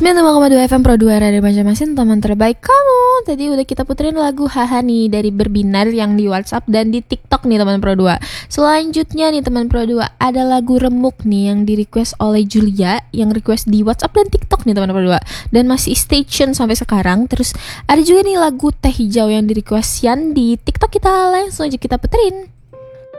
92,2 FM Pro 2 Radio Banjarmasin, teman terbaik kamu. Tadi udah kita puterin lagu Haha nih dari Berbinar yang di WhatsApp dan di TikTok nih teman Pro 2. Selanjutnya nih teman Pro 2, ada lagu Remuk nih yang di request oleh Julia, yang request di WhatsApp dan TikTok nih teman Pro 2. Dan masih stay tune sampai sekarang. Terus ada juga nih lagu Teh Hijau yang di request Yan di TikTok kita, langsung aja kita puterin.